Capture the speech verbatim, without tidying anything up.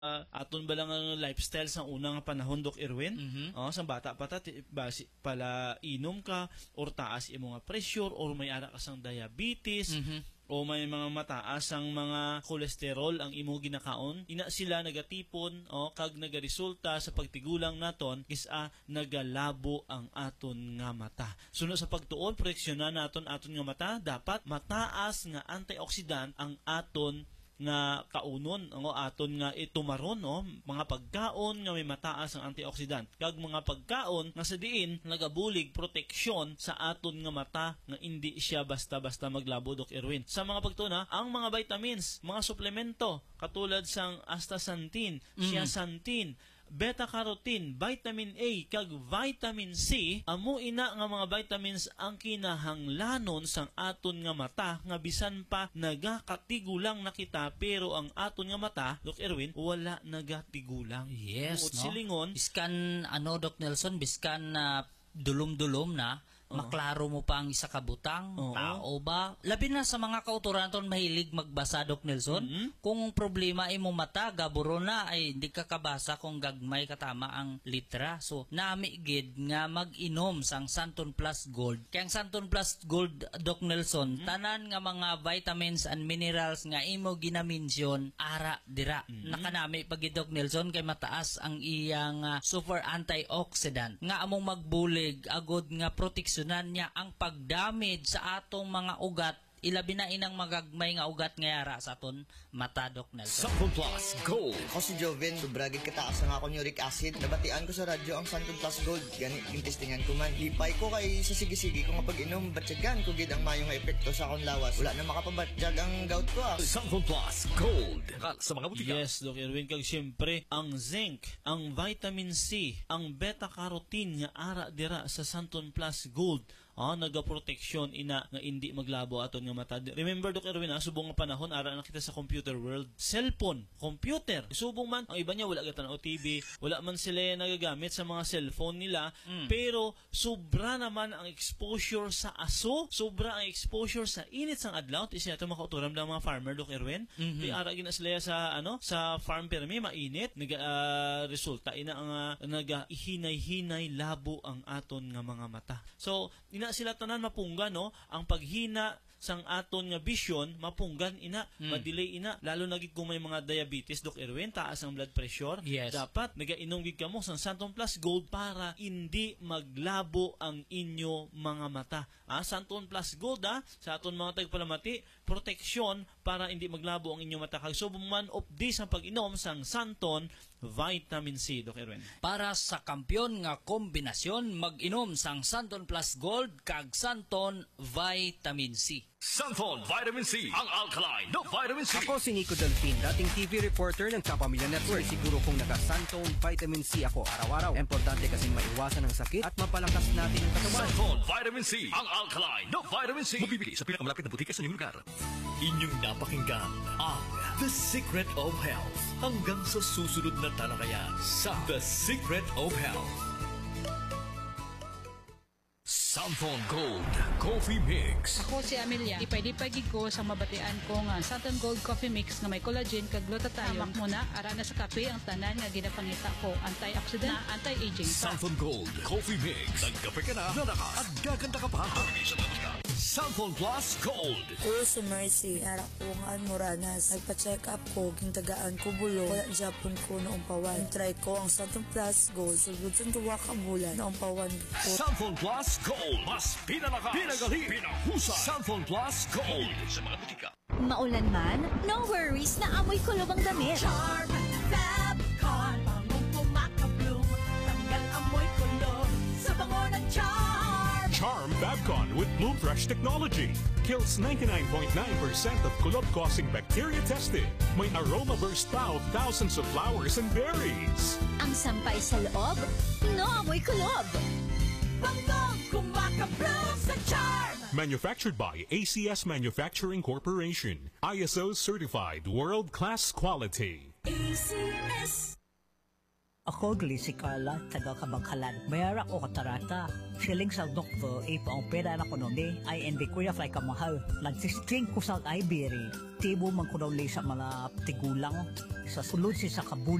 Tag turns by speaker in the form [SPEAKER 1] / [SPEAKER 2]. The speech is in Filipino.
[SPEAKER 1] uh, aton ba lang ang lifestyle sa unang panahon, Doc Erwin? Mm-hmm. Uh, sa bata pa ta, basi, pala inom ka, or taas imo nga pressure, or may ara ka sang diabetes, mm-hmm. o may mga mataas ang mga kolesterol ang imo ginakaon, ina sila nagatipon o kag nagaresulta sa pagtigulang naton is a nagalabo ang aton nga mata. Sunod sa pagtuon, proteksyonan naton aton nga mata, dapat mataas nga antioxidant ang aton nga kaunon ang aton nga itumaron no mga pagkaon nga may mataas ang antioxidant kag mga pagkaon nga sa diin nagabulig proteksyon sa aton nga mata nga hindi siya basta-basta maglabo, Doc Erwin. Sa mga pagtuna, ang mga vitamins, mga suplemento katulad sang astaxanthin, mm. zeaxanthin, beta-carotene, vitamin A, kag vitamin C, amo ina nga mga vitamins ang kinahanglanon sang aton nga mata nga bisan pa nagakatigulang na kita pero ang aton nga mata, Doc Erwin, wala nagatigulang.
[SPEAKER 2] Yes,
[SPEAKER 1] Uot
[SPEAKER 2] no?
[SPEAKER 1] silingon.
[SPEAKER 2] Biskan, ano, Doc Nelson, biskan na uh, dulom-dulom na, uh-huh. maklaro mo pa ang isa kabutang, uh-huh. tao ba? Labi na sa mga kauturan ton mahilig magbasa, Doc Nelson. Uh-huh. Kung problema imo mata, gaburo na, ay hindi ka kabasa kung gagmay katama ang litra. So, namigid nga mag-inom sang Santon Plus Gold. Kaya ang Santon Plus Gold, Doc Nelson, uh-huh. tanan nga mga vitamins and minerals nga imo ginaminsyon, ara dira. Uh-huh. Nakanami pag Doc Nelson, kay mataas ang iyang uh, super antioxidant. Nga among magbuli agod nga proteksyonan niya ang pagdamage sa atong mga ugat, ilabi na inang magagmay nga ugat nga yara sa aton mata, Doc Nelson.
[SPEAKER 3] Santon Plus Gold.
[SPEAKER 4] Ako si Joven, sobragid kataas ang akong uric acid. Nabatian ko sa radyo ang Santon Plus Gold. Gani yung testingan ko man. Lipay ko kay sa sige-sige ko nga pag-inom, batyagan ko gid ang mayong nga epekto sa akong lawas. Wala na makapabatyag ang gout ko ah.
[SPEAKER 3] Santon Plus Gold. Sa mga butika.
[SPEAKER 1] Yes, Doc Erwin, kag siyempre ang zinc, ang vitamin C, ang beta-carotene nga ara dira sa Santon Plus Gold. Ah, nagaproteksyon ina nga hindi maglabo aton nga mata. Remember, Doc Erwin, ah, subong nga panahon ara na kita sa computer world. Cellphone, computer. Subong man ang iba niya wala gatan o T V, wala man sila nagagamit sa mga cellphone nila, mm. pero sobra naman ang exposure sa aso, sobra ang exposure sa init sang adlaw. Isa ito makauturam ng mga farmer, Doc Erwin. Mm-hmm. Di ara gina sila sa ano, sa farm permi mainit, naga uh, resulta ina ang uh, naga ihinay-hinay labo ang aton nga mga mata. So, ina sila tanan mapunggan no, ang paghina sang aton nga vision mapunggan ina, mm. madelay ina, lalo na gid kung may mga diabetes, Doc Erwin, taas ang blood pressure.
[SPEAKER 2] Yes.
[SPEAKER 1] Dapat nagainom gid kamo sang Santon Plus Gold para hindi maglabo ang inyo mga mata. Ah, Santon Plus Gold ah, sa aton mga tagpalamati, proteksyon para hindi maglabo ang inyong mata. Kag subong man of this ang pag-inom sang Santon Vitamin C, Doc Erwin.
[SPEAKER 2] Para sa kampyon nga kombinasyon, mag-inom sang Santon Plus Gold kag Santon Vitamin C.
[SPEAKER 3] Santon Vitamin C, ang alkaline na vitamin C.
[SPEAKER 5] Ako si Nico Delfin, dating T V reporter ng Kapamilya Network. Siguro kung naka-Santon Vitamin C ako araw-araw. Importante kasi maiwasan ang sakit at mapalakas natin ang katawan.
[SPEAKER 3] Santon Vitamin C, ang alkaline na vitamin C. Mabibili sa pinakamalapit na butika sa inyong lugar. Inyong napakinggan ang The Secret of Health. Hanggang sa susunod na talakayan sa The Secret of Health. Santon Gold Coffee Mix.
[SPEAKER 6] Ako si Amelia. Ipay-dipay ko sa mabatian ko nga Santon Gold Coffee Mix nga may collagen kag glutathione. Tamak mo na ara na sa kape ang tanan nga ginapangita ko, antioxidant na anti-aging.
[SPEAKER 3] Santon Gold Coffee Mix. Nagkape ka na, nanakas at gaganda ka pa. Santon Plus Gold.
[SPEAKER 7] Ako si Mercy. Ara ko ang Almoranas. Nagpa-check up ko, gintagaan ko bulo. Wala Japon ko noong pawan. Try ko ang Santon Plus Gold. Sugod sa tuwa ka bulan noong pawan ko.
[SPEAKER 3] Santon Plus Gold. Mas pinalakas, pinagaling, pinahusay. Santon Plus Gold. Sa mga butika.
[SPEAKER 8] Maulan man, no worries na amoy kulob ang damit.
[SPEAKER 9] Charm Fabcon. Pangong pumakabloom. Tanggal amoy kulob sa bango ng Charm.
[SPEAKER 10] Charm Fabcon with Bloom Fresh technology kills ninety-nine point nine percent of kulob-causing bacteria tested. May aroma burst pa of thousands of flowers and berries.
[SPEAKER 8] Ang sampay sa loob, no amoy kulob.
[SPEAKER 9] Bangong kumakabloom sa Charm.
[SPEAKER 10] Manufactured by A C S Manufacturing Corporation. I S O certified world-class quality.
[SPEAKER 9] A C S
[SPEAKER 11] Ako gali si Carla, taga Kabangkalan. Mayara ko katarata. Siling sa doktor, ipaong pera na konomi, ay hindi ko ya fly kamahal. Nagsistring ko sa Iberia. Tibo man ko daw sa mga tigulang. Sa sulod si sa kabul